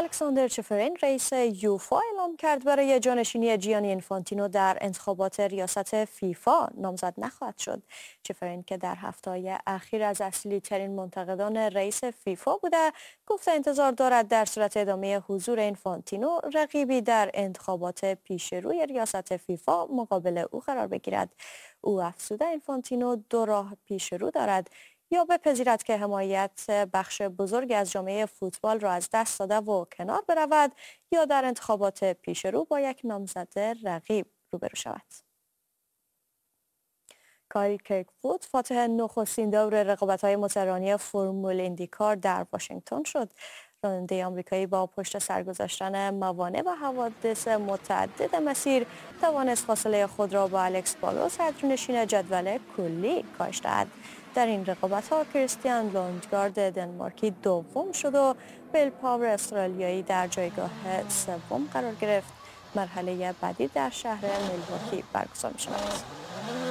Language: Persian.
الکساندر چفرین رئیس یوفا اعلام کرد برای جانشینی جیانی اینفانتینو در انتخابات ریاست فیفا نامزد نخواهد شد. چفرین که در هفته‌های اخیر از اصلی ترین منتقدان رئیس فیفا بوده، گفته انتظار دارد در صورت ادامه حضور اینفانتینو رقیبی در انتخابات پیش روی ریاست فیفا مقابل او قرار بگیرد. او افزوده اینفانتینو دو راه پیش رو دارد: یا بپذیرد که حمایت بخش بزرگی از جامعه فوتبال را از دست داده و کنار برود، یا در انتخابات پیش رو با یک نامزد رقیب روبرو شود. کایل کرک‌وود فاتح نخستین دور رقابت‌های موتوررانی فرمول ایندیکار در واشنگتن شد. راننده آمریکایی با پشت سر گذاشتن موانع و حوادث متعدد مسیر توانست فاصله خود را با الکس بالو صدرنشین جدول کلی کاهش دهد. در این رقابت‌ها کریستیان لوندگارد دنمارکی دوم شد و بیل پاور استرالیایی در جایگاه سوم قرار گرفت. مرحله بعدی در شهر میلواکی برگزار می‌شود.